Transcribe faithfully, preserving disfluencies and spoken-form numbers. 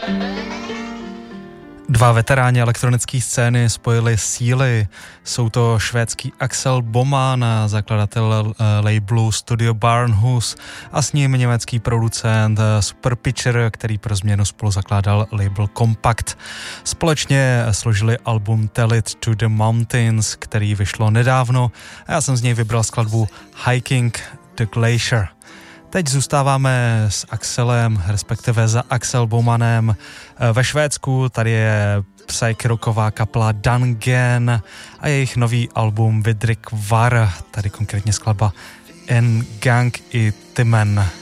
Dva veteráni elektronické scény spojili síly. Jsou to švédský Axel Boman, zakladatel labelu Studio Barnhus, a s ním německý producent Super Pitcher, který pro změnu spolu zakládal label Compact. Společně složili album Tell It to the Mountains, který vyšlo nedávno, a já jsem z něj vybral skladbu Hiking the Glacier. Teď zůstáváme s Axelem, respektive za Axel Bomanem ve Švédsku. Tady je psych-rocková kapela Dangen a jejich nový album Vidrik Var, tady konkrétně skladba En Gang i Timmen.